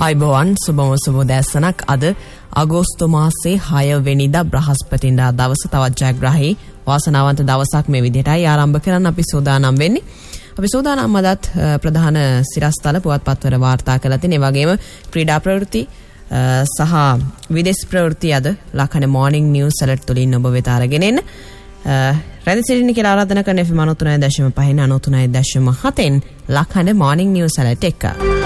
අයිබෝවන් සුබ දැසනක් අද අගෝස්තු මාසේ 6 වෙනිදා බ්‍රහස්පතින්දා දවස තවත් ජයග්‍රාහී වාසනාවන්ත දවසක් මේ විදිහටයි ආරම්භ කරන්න අපි සූදානම් වෙන්නේ. අපි සූදානම් අදත් ප්‍රධාන සිරස්තල පුවත්පත්වල වාර්තා කළා තියෙන. ඒ වගේම ක්‍රීඩා ප්‍රවෘත්ති සහ විදේශ ප්‍රවෘත්ති අද ලක්හන මෝර්නිං නිවුස් ඇලර්ට් තුලින් ඔබ වෙත අරගෙන එන්න. රැඳී සිටින්න කියලා ආරාධනා කරන FM 93.5 93.7 ලක්හන මෝර්නිං නිවුස් ඇලර්ට් එක.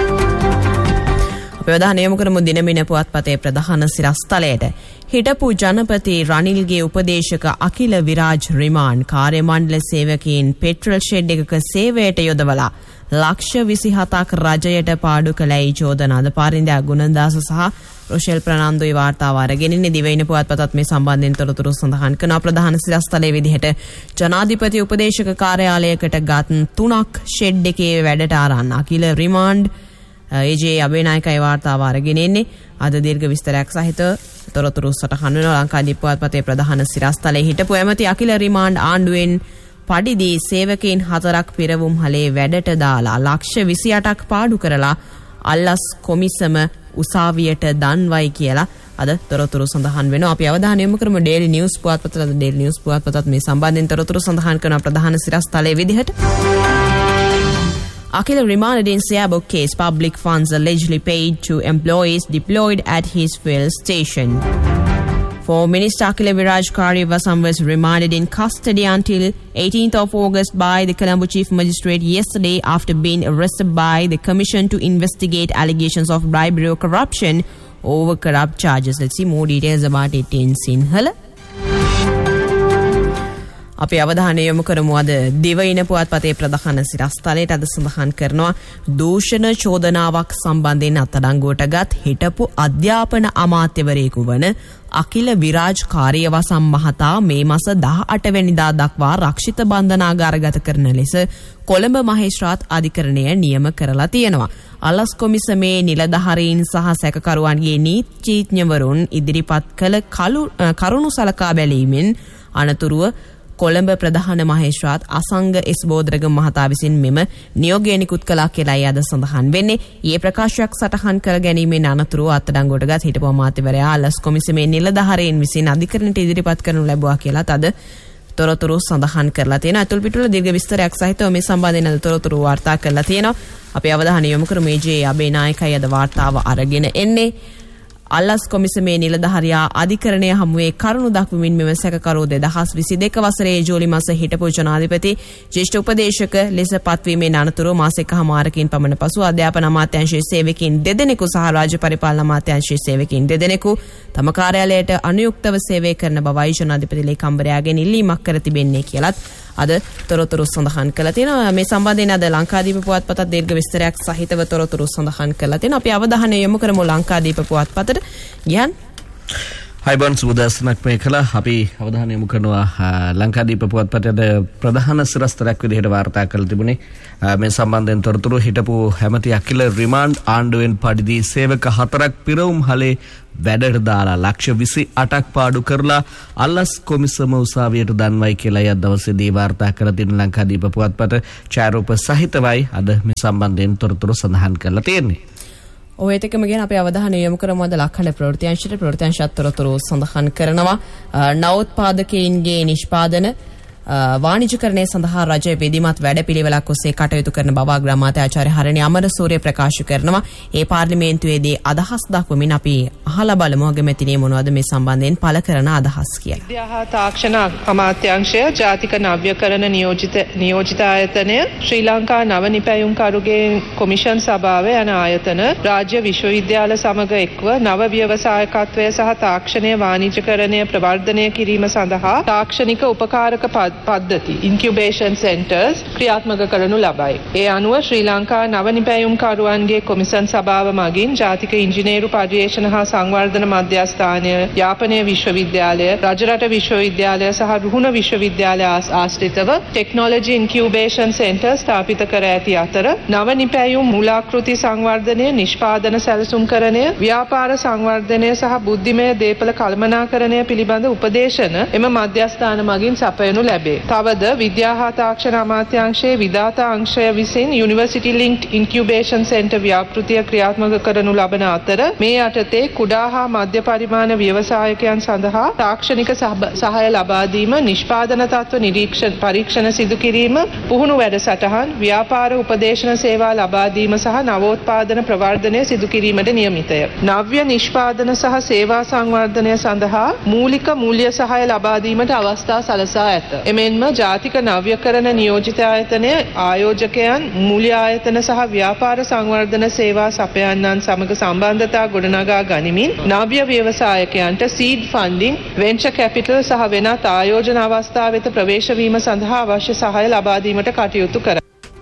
ප්‍රධාන යොමු කරමු දිනමින පුවත්පතේ ප්‍රධාන සිරස්තලයට. හිටපු ජනපති රනිල්ගේ උපදේශක අකිල විරාජ් රිමාන්ඩ් කාර්ය මණ්ඩල සේවකයින් පෙට්‍රල් ෂෙඩ් එකක සේවයට යොදවලා ලක්ෂ 27ක් රජයට පාඩු කළයි චෝදනාද පාරින්දා ගුණදාස සහ රොෂෙල් ප්‍රනාන්දුයි වාර්තාව අරගෙන ඉන්නේ. දිවයින පුවත්පතත් මේ සම්බන්ධයෙන් තොරතුරු සඳහන් කරන ප්‍රධාන සිරස්තලයේ විදිහට ජනාධිපති උපදේශක කාර්යාලයකට ගත් 3ක් ෂෙඩ් එකේ වැඩට ආරන්න අකිල රිමාන්ඩ් AJ අබේනායකයි වාර්තාව අරගෙන ඉන්නේ. අද දීර්ඝ විස්තරයක් සහිත තොරතුරු සටහන් වෙනවා. ලංකාදීප පුවත්පතේ ප්‍රධාන සිරස්තලයේ හිටපු ඇමති අකිල රිමාන්ඩ් ආණ්ඩුවෙන් පඩිදී සේවකයන් 4ක් පිරවුම් හලේ වැඩට දාලා ලක්ෂ 28ක් පාඩු කරලා අල්ලස් කොමිසම උසාවියට දන්වයි කියලා අද තොරතුරු සඳහන් වෙනවා. අපි අවධානය යොමු කරමු ඩේලි නිවුස් පුවත්පතට. අද ඩේලි නිවුස් පුවත්පතත් මේ සම්බන්ධයෙන් තොරතුරු සඳහන් කරන ප්‍රධාන සිරස්තලයේ විදිහට Akil remanded in Siabok case, public funds allegedly paid to employees deployed at his fuel station. Former Minister Akil Viraj Karyavasam was remanded in custody until 18th of August by the Colombo Chief Magistrate yesterday after being arrested by the Commission to investigate allegations of bribery or corruption over corrupt charges. Let's see more details about it in Sinhala. අපි අවධානය යොමු කරමු අද දිවයින පුවත්පතේ ප්‍රධාන සිරස්තලයට. අද සඳහන් කරනවා දූෂණ චෝදනාවක් සම්බන්ධයෙන් අත්අඩංගුවටගත් හිටපු අධ්‍යාපන අමාත්‍යවරයෙකු වන අකිල විරාජ් කාර්යවසම් මහතා මේ මාස 18 වෙනිදා දක්වා රක්ෂිත බන්ධනාගාරගත කරන ලෙස කොළඹ මහේස්ත්‍රාත් අධිකරණය නියම කරලා තියෙනවා. අලස් කොමිසමේ නිලධාරීන් සහ සැකකරුවන්ගේ නීතිඥවරුන් ඉදිරිපත් කළ කරුණු සලකා බැලීමෙන් අනතුරුව කොළඹ ප්‍රධාන මහේස්ත්‍රාත් අසංග එස් බෝධරගම මහතා විසින් මෙම නියෝගය නිකුත් කළා කියලායි අද සඳහන් වෙන්නේ. ඊයේ ප්‍රකාශයක් සටහන් කර ගැනීමෙන් අනතුරුව අත්අඩංගුවටගත් හිටපු අමාත්‍යවරයා අලස් කොමිසමේ නිලධාරීන් විසින් අධිකරණයට ඉදිරිපත් කරනු ලැබුවා කියලාත් අද තොරතුරු සඳහන් කරලා තියෙනවා. අතුල් පිටුවල දීර්ඝ විස්තරයක් සහිතව මේ සම්බන්ධයෙන් අද තොරතුරු වාර්තා කරලා තියෙනවා. අපි අවධානය යොමු කරමු AJ අබේනායකයි අද වාර්තාව අරගෙන එන්නේ. අල්ලස් කොමිසමේ නිලධාරියා අධිකරණය හමුවේ කරුණු දක්වමින් මෙම සැකකරු 2022 වසරේ ජූලි මාස හිටපු ජනාධිපති ජ්‍යෙෂ්ඨ උපදේශක ලෙස පත්වීමේ අනතුරුව මාස එකහමාරකින් පමණ පසු අධ්‍යාපන අමාත්‍යාංශයේ සේවකයින් 2 දෙනෙකු සහ රාජ්‍ය පරිපාලන අමාත්‍යාංශයේ සේවකයින් 2 දෙනෙකු තම කාර්යාලයට අනුයුක්තව සේවය කරන බවයි ජනාධිපති ලේකම්වරයාගෙන් ඉල්ලීමක් කර තිබෙන්නේ කියලත් අද තොරතුරු සඳහන් කළා තියෙනවා. මේ සම්බන්ධයෙන් අද ලංකාදීප පුවත්පතත් දීර්ඝ විස්තරයක් සහිතව තොරතුරු සඳහන් කළා තියෙනවා. අපි අවධානය යොමු කරමු ලංකාදීප පුවත්පතට. ගියන් හයිබන් සුබදස්සනක් මේ කළා. අපි අවධානය යොමු කරනවා ලංකාදීප පුවත්පතේ ප්‍රධාන සිරස්තරයක් විදිහට වාර්තා කළ තිබුණේ මේ සම්බන්ධයෙන් තොරතුරු හිටපු හැමති අකිල රිමාන්ඩ් ආණ්ඩුවෙන් පරිදි සේවක 4ක් පිරවුම් හලේ වැඩට දාලා ලක්ෂ 28ක් පාඩු කරලා අල්ලස් කොමිසම උසාවියට දන්වයි කියලා අද දවසේදී වාර්තා කර තිබෙන ලංකාදීප පුවත්පත ඡායාරූප සහිතවයි අද මේ සම්බන්ධයෙන් තොරතුරු සඳහන් කරලා තියෙන්නේ. ඔය එකම ගැන අපි අවධානය යොමු කරමු අද ලක්හඬ ප්‍රවෘත්තිංශයට තොරතුරු සඳහන් කරනවා. නවෝත්පාදකයින්ගේ නිෂ්පාදන වාණිජකරණය සඳහා රජය විධිමත් වැඩපිළිවෙලක් ඔස්සේ කටයුතු කරන බව අග්‍රාමාත්‍ය ආචාර්ය හරණි අමරසූරිය ප්‍රකාශ කරනවා. ඒ පාර්ලිමේන්තුවේදී අදහස් දක්වමින් අපි අහලා බලමු අගමැතිනිය මොනවද මේ සම්බන්ධයෙන් පළ කරන අදහස් කියලා. විද්‍යා තාක්ෂණ අමාත්‍යාංශය ජාතික නව්‍යකරණ නියෝජිත ආයතනය ශ්‍රී ලංකා නව නිපැයුම්කරුගේ කොමිෂන් සභාව යන ආයතන රාජ්‍ය විශ්වවිද්‍යාල සමග එක්ව නව ව්‍යවසායකත්වය සහ තාක්ෂණය වාණිජකරණය ප්‍රවර්ධනය කිරීම සඳහා තාක්ෂණික උපකාරක පද්ධති ඉන්කියුබේෂන් සෙන්ටර්ස් ක්‍රියාත්මක කරනු ලබයි. ඒ අනුව ශ්‍රී ලංකා නව නිපැයුම්කරුවන්ගේ කොමිසන් සභාව මගින් ජාතික ඉංජිනේරු පර්යේෂණ හා සංවර්ධන මධ්‍යස්ථානය, යාපනය විශ්වවිද්‍යාලය, රජරට විශ්වවිද්‍යාලය සහ රුහුණ විශ්වවිද්‍යාලය ආශ්‍රිතව ටෙක්නොලොජි ඉන්කියුබේෂන් සෙන්ටර් ස්ථාපිත කර ඇති අතර නව නිපැයුම් මූලාකෘති සංවර්ධනය, නිෂ්පාදන සැලසුම්කරණය, ව්‍යාපාර සංවර්ධනය සහ බුද්ධිමය දේපල කළමනාකරණය පිළිබඳ උපදේශන එම මධ්‍යස්ථාන මගින් සපයනු ලැබේ. තිබේ. තවද විද්‍යා හා තාක්ෂණ අමාත්‍යාංශයේ විධාතා අංශය විසින් University Linked Incubation Center ව්‍යාපෘතිය ක්‍රියාත්මක කරනු ලබන අතර මේ යටතේ කුඩා හා මධ්‍ය පරිමාණ ව්‍යවසායකයන් සඳහා තාක්ෂණික සහාය ලබා දීම, නිෂ්පාදන තත්ත්ව පරීක්ෂණ සිදු කිරීම, පුහුණු වැඩසටහන්, ව්‍යාපාර උපදේශන සේවා ලබා දීම සහ නවෝත්පාදන ප්‍රවර්ධනය සිදු කිරීමට නියමිතය. නව්‍ය නිෂ්පාදන සහ සේවා සංවර්ධනය සඳහා මූලික මූල්‍ය සහාය ලබා දීමට අවස්ථා සලසා ඇත. එමෙන්ම ජාතික නව්‍යකරණ නියෝජිත ආයතනය ආයෝජකයන්, මූල්‍ය ආයතන සහ ව්‍යාපාර සංවර්ධන සේවා සපයන්නන් සමග සම්බන්ධතා ගොඩනගා ගනිමින් නව්‍ය ව්‍යවසායකයන්ට සීඩ් ෆන්ඩින්, වෙන්චර් කැපිටල් සහ වෙනත් ආයෝජන අවස්ථා වෙත ප්‍රවේශ වීම සඳහා අවශ්‍ය සහාය ලබා දීමට කටයුතු කරයි.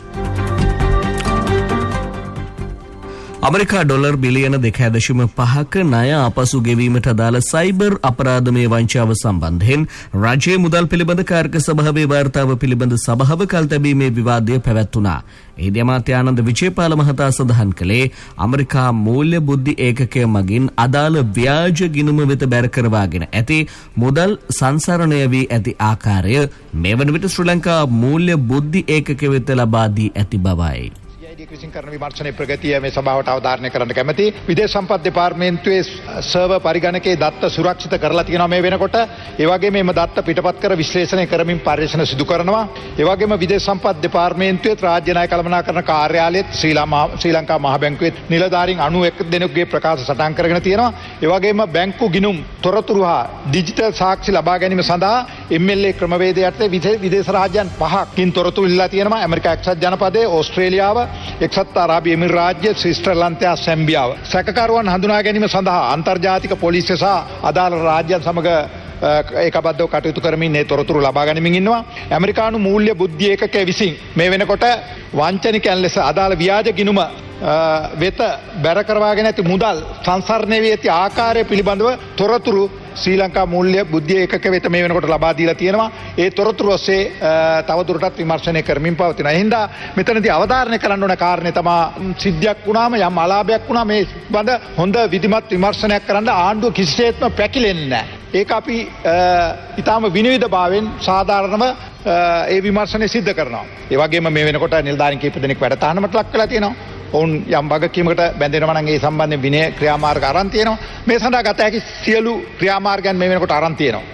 අමරිකා ඩොලර් බිලියන 2.5ක ණය අපසු ගෙවීමට අදාළ සයිබර් අපරාධමය වංචාව සම්බන්ධයෙන් රජයේ මුදල් පිළිබඳ කාර්ක සභාවේ වාර්තාව පිළිබඳ සභාව කල්තැබීමේ විවාදය පැවැත්වුණා. එහිදී අමාත්‍ය ආනන්ද විජේපාල මහතා සඳහන් කළේ අමරිකා මූල්‍ය බුද්ධි ඒකකය මගින් අදාළ ව්‍යාජ ගිණුම වෙත බැර කරවාගෙන ඇති මුදල් සංසරණය වී ඇති ආකාරය මේ වන විට ශ්‍රී ලංකා මූල්‍ය බුද්ධි ඒකකය වෙත ලබා දී ඇති බවයි. විසින් කරන විමර්ශනයේ ප්‍රගතිය මේ සභාවට අවධාරණය කරන්න කැමැති. විදේශ සම්පත් දෙපාර්තමේන්තුවේ සර්වර් පරිගණකයේ දත්ත සුරක්ෂිත කරලා තියෙනවා මේ වෙනකොට. ඒ වගේම මේ දත්ත පිටපත් කර විශ්ලේෂණය කරමින් පරීක්ෂණ සිදු කරනවා. ඒ වගේම විදේශ සම්පත් දෙපාර්තමේන්තුවේ රාජ්‍ය ණය කළමනාකරන කාර්යාලයේත් ශ්‍රී ලංකා මහ බැංකුවේ නිලධාරීන් 91 දෙනෙකුගේ ප්‍රකාශ සටහන් කරගෙන තියෙනවා. ඒ වගේම බැංකු ගිණුම් තොරතුරු හා ඩිජිටල් සාක්ෂි ලබා ගැනීම සඳහා MLA ක්‍රමවේදය යටතේ විදේශ රාජ්‍යයන් 5කින් තොරතුරු ඉල්ලා තියෙනවා. ඇමරිකා එක්සත් ජනපදයේ, ඕස්ට්‍රේලියාව, එක්සත් අරාබි එමිරාජ්‍ය, ශ්‍රීලංකා, සැම්බියාව සැකකරුවන් හඳුනා ගැනීම සඳහා අන්තර්ජාතික පොලිසිය සහ අදාළ රාජ්‍යයන් සමග ඒකබද්ධව කටයුතු කරමින් මේ තොරතුරු ලබා ගනිමින් ඉන්නවා. ඇමරිකානු මූල්‍ය බුද්ධි ඒකකය විසින් මේ වෙනකොට වංචනිකයන් ලෙස අදාළ ව්‍යාජ ගිණුම වෙත බැර කරවාගෙන ඇති මුදල් සංසරණය වී ඇති ආකාරය පිළිබඳව තොරතුරු ශ්‍රී ලංකා මූල්‍ය බුද්ධි ඒකක වෙත මේ වෙනකොට ලබා දීලා තියෙනවා. ඒ තොරතුරු ඔස්සේ තවදුරටත් විමර්ශනය කරමින් පවතිනවා. ඒ හින්දා මෙතනදී අවධාරණය කරන්න ඕන කාරණේ තමයි සිද්ධියක් වුණාම යම් අලාභයක් වුණා මේ බඳ හොඳ විධිමත් විමර්ශනයක් කරන්න ආණ්ඩුව කිසිසේත්ම පැකිලෙන්නේ නැහැ. ඒක අපි ඊටාම විනිවිදභාවයෙන් සාධාරණව ඒ විමර්ශනය සිද්ධ කරනවා. ඒ වගේම මේ වෙනකොට නිලධාරීන් කීප දෙනෙක් වැඩ තහනමට ලක් වෙලා තියෙනවා. ඔවුන් යම් වගකීමකට බැඳෙනවා නම් ඒ සම්බන්ධයෙන් විනය ක්‍රියාමාර්ග අරන් තියෙනවා. මේ සඳහා ගත හැකි සියලු ක්‍රියාමාර්ගයන් මේ වෙනකොට අරන් තියෙනවා.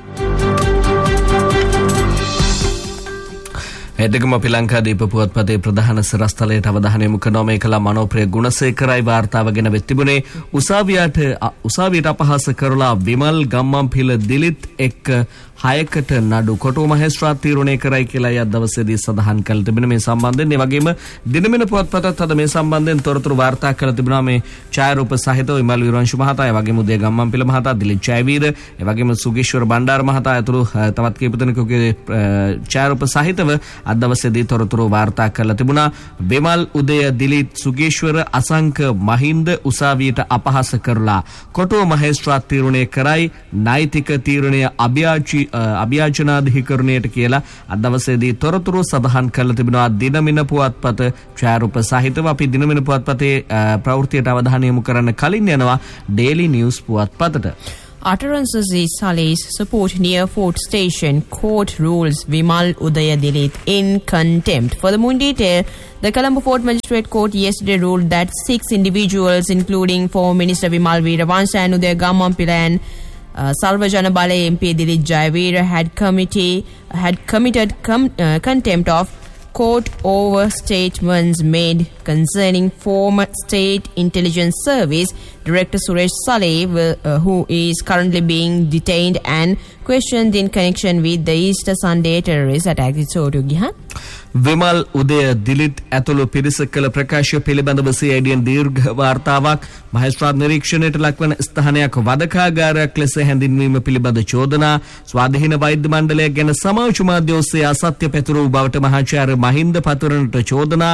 එදගම අපි ලංකාදීප පුවත්පතේ ප්‍රධාන සිරස්තලයට අවධානය යොමු කරනවා. මේ කලා මනෝප්‍රිය ගුණසේකරයි වාර්තාව ගෙන වෙත් තිබුණේ. උසාවියට අපහාස කරලා විමල් ගම්මන්පිල දිලිත් එක්ක 6කට නඩු කොටුව මහේස්ත්‍රාත් තීරණය කරයි කියලා අද දවසේදී සඳහන් කළ තිබෙන මේ සම්බන්ධයෙන්. ඒ වගේම දිනමින පුවත්පතත් අද මේ සම්බන්ධයෙන් තොරතුරු වාර්තා කළ තිබුණා. මේ ඡායාරූප සහිතව විමල් විරංශු මහතා, ඒ වගේම උදේ ගම්මන්පිල මහතා, දිලිත් ජයවීර, ඒ වගේම සුගේශ්වර බණ්ඩාර මහතා ඇතුළු තවත් කීප දෙනෙකුගේ ඡායාරූප සහිතව අද දවසේදී තොරතුරු වාර්තා කරලා තිබුණා. විමල්, උදය, දිලිත්, සුගේශ්වර, අසංක, මහින්ද උසාවියට අපහාස කරලා කොටුව මහේස්ත්‍රාත් තීරණය කරයි නෛතික තීරණය අභ්‍යාචනාධිකරණයට කියලා අද දවසේදී තොරතුරු සඳහන් කරලා තිබෙනවා. දිනමින පුවත්පත ඡායාරූප සහිතව අපි දිනමින පුවත්පතේ ප්‍රවෘත්තියට අවධානය යොමු කරන්න කලින් යනවා daily news පුවත්පතට. Utterances is Saleh's support near Fort Station. Court rules Vimal Udaya Dilit in contempt. For the more detail, the Colombo Fort Magistrate Court yesterday ruled that 6 individuals, including former Minister Vimal Veeravansa and Udaya Gammampila and Salvajana Bale MP Dilit Jayavira had committed contempt of court over statements made concerning former State Intelligence Service Director Suresh Saleh, who is currently being detained and questioned in connection with the Easter Sunday terrorist attack. Wimal, උදය, දිලිත් ඇතුළු පිරිස කළ ප්‍රකාශය පිළිබඳව CIDN දීර්ඝ වාර්තාවක්, මහේස්ත්‍රාත් නිරීක්ෂණයට ලක්වන ස්ථානයක් වදකාගාරයක් ලෙස හැඳින්වීම පිළිබඳ චෝදනා, ස්වාධීන වෛද්‍ය මණ්ඩලයක් ගැන සමාජ මාධ්‍ය ඔස්සේ අසත්‍ය පැතුරු බවට මහාචාර්ය මහින්ද පතුරනට චෝදනා,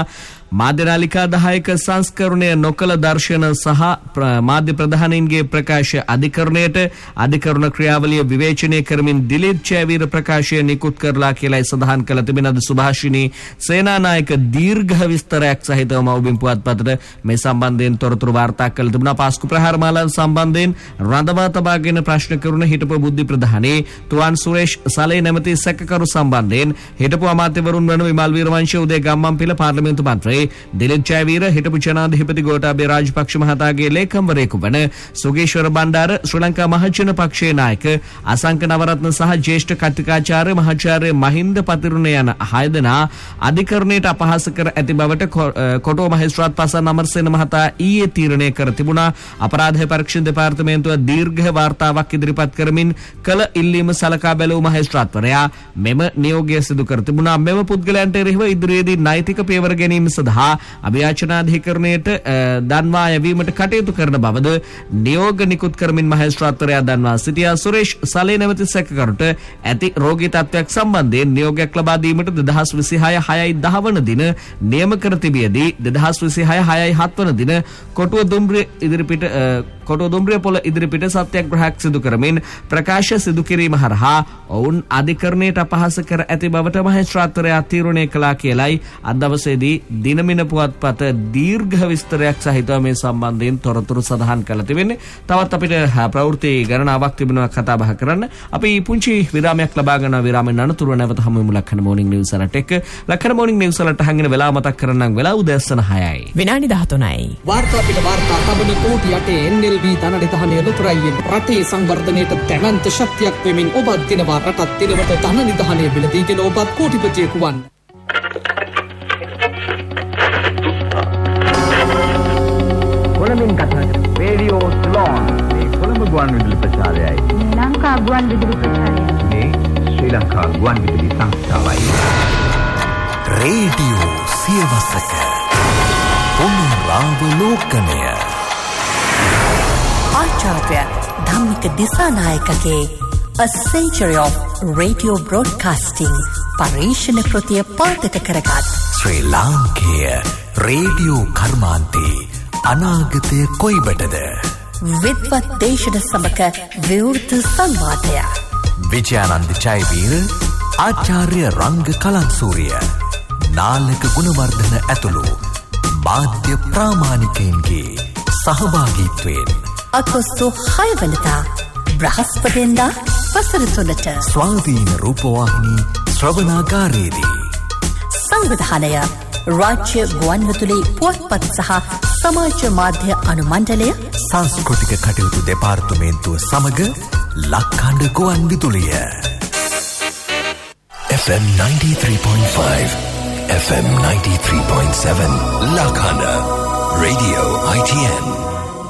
මාධ්‍ය නාලිකා 10ක සංස්කරණය නොකළ දර්ශන සහ මාධ්‍ය ප්‍රධානීන්ගේ ප්‍රකාශ අධිකරණ ක්‍රියාවලිය විවේචනය කරමින් දිලීප් චෑවීර ප්‍රකාශය නිකුත් කරලා කියලායි සඳහන් කළ තිබෙන අද සුභාෂිනී සේනානායක දීර්ඝ විස්තරයක් සහිතව මව්බිම් පුවත්පතට මේ සම්බන්ධයෙන් තොරතුරු වාර්තා කළ තිබුණා. පාස්කු ප්‍රහාර මාලාව සම්බන්ධයෙන් රඳවා තබාගෙන ප්‍රශ්න කරන හිටපු බුද්ධි ප්‍රධානී තුවාන් සුරේෂ් සලේ නැමැති සැකකරු සම්බන්ධයෙන් හිටපු අමාත්‍යවරුන් වන විමල් වීරවංශ උදේ ගම්මන්පිල පාර්ලිමේන්තු මන්ත්‍රී දිලිප් චෑවීර හිටපු ජනාධිපති ගෝඨාභය රාජපක්ෂ මහතාගේ ලේකම්වරයෙකු වන සුගේශ්වර බණ්ඩාර ශ්‍රී ලංකා මහජන පක්ෂයේ නායක අසංක නවරත්න සහ ජ්‍යෙෂ්ඨ කතිකාචාර්ය මහාචාර්ය මහින්ද පතිරුණ යන 6 දෙනා අධිකරණයට අපහාස කර ඇති බවට කොටුව මහේස්ත්‍රාත් පසන් අමරසේන මහතා ඊයේ තීරණය කර තිබුණා. අපරාධ පරීක්ෂණ දෙපාර්තමේන්තුව දීර්ඝ වාර්තාවක් ඉදිරිපත් කරමින් කළ ඉල්ලීම සලකා බැලූ මහේස්ත්‍රාත්වරයා මෙම නියෝගය සිදු කර තිබුණා. මෙම පුද්ගලයන්ට එරෙහිව ඉදිරියේදී නෛතික පියවර ගැනීම සඳහා අභියාචනාධිකරණයට දන්වා යැවීමට කටයුතු කරන බවද නියෝග නිකුත් කරමින් මහේස්ත්‍රාත්වරයා දන්වා සිටියා. සුරේෂ් සලේ නැමැති සැකකරුට ඇති රෝගී තත්ත්වයක් සම්බන්ධයෙන් නියෝගයක් ලබා දීමට 2026 6/10 වන දින නියම කර තිබියදී 2026 6/7 වන දින කොටුව දුම්රිය පොළ ඉදිරිපිට සත්‍යග්‍රහයක් සිදු කරමින් ප්‍රකාශ සිදු කිරීම හරහා ඔවුන් අධිකරණයට අපහාස කර ඇති බවට මහේස්ත්‍රාත්වරයා තීරණය කළා කියලයි අද දවසේදී දිනමින පුවත්පත දීර්ඝ විස්තරයක් සහිතව මේ සම්බන්ධයෙන් තොරතුරු සඳහන් කළ තිබෙන්නේ. තවත් අපිට ප්‍රවෘත්ති ගණනාවක් තිබෙනවා කතා බහ කරන්න. අපි පුංචි විරාමයක් ලබා ගන්නවා. විරාමෙන් අනතුරුව නැවත හමු වෙමු ලක්කන මොර්නිං නිවුස් වලට එක්ක. ලක්කන මොර්නිං නිවුස් වලට හංගින වෙලාව මතක් කරන්නම් වෙලාව උදෑසන 6යි. විනාඩි 13යි. වාර්තා පිට වාර්තා තබන කෝටි 8 NLB ධනනිධානය ලොතරයියෙන් රටේ සංවර්ධනයට දැවැන්ත ශක්තියක් වෙමින් ඔබත් දිනවා රටත් දිනවට ධනනිධානය බිලදීගෙන ඔබත් කෝටිපතියෙකු වන්න. කොළඹින් කතා රේඩියෝ ස්ලෝන් මේ කොළඹ ගුවන් විදුලි ප්‍රචාරයයි. ලංකා ගුවන් විදුලි ප්‍රචාරයයි. මේ ශ්‍රී ලංකා ගුවන් විදුලි සංස්ථාවයි. රේඩියෝ සියවසක පුනරාවලෝකනය ආචාර්ය Dhammika දිසානායකගේ A Century of Radio Broadcasting පරීක්ෂණ කෘතිය පාදක කරගත් ශ්‍රී ලාංකේය රේඩියෝ කර්මාන්තේ අනාගතය කොයිබටද විද්වත් දේශන සමක විවෘත සංවාදය විජයානන්ද ජයවීර ආචාර්ය රංග කලන්සූරිය නාලක ගුණවර්ධන ඇතුළු මාධ්‍ය ප්‍රාමාණිකයින්ගේ සහභාගීත්වයෙන් අගෝස්තු 6 වෙනිදා බ්‍රහස්පතින්දා වසර 3ට ස්වාධීන රූපවාහිනී ශ්‍රවණාගාරයේදී සංවිධානය රාජ්‍ය ගුවන්විදුලි පුවත්පත් සහ සමාජ මාධ්‍ය අනුමණ්ඩලය සංස්කෘතික කටයුතු දෙපාර්තමේන්තුව සමග ලක්කණ්ඩ ගුවන් විදුලිය FM 93.5 FM 93.7 ලක්කණ්ඩ Radio ITN